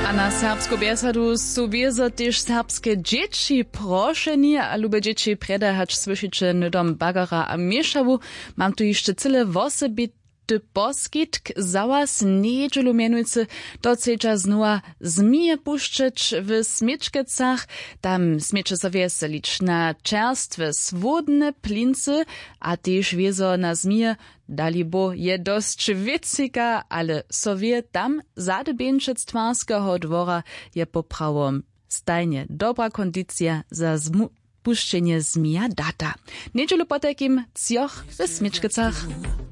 A na serbsku besadu su wiezo też serbskie dzieci proszeni, a lube dzieci predahać słyszycie nudom bagara a mieszawu. Mam tu jeszcze cyle wosebity poskitk za was niedzielu mianujcy doceča znowa zmije puszczeć w smiečkecach. Tam smiecze so weselić na czerstwe swodne plincy, a też wiezo na zmije dalibo je dość wiecika, ale sowie tam zadebienčec twarskiego dwora je poprawom stajnie dobra kondycja za puszczenie zmija data. Niedzielu potekim cioch w smiečkecach.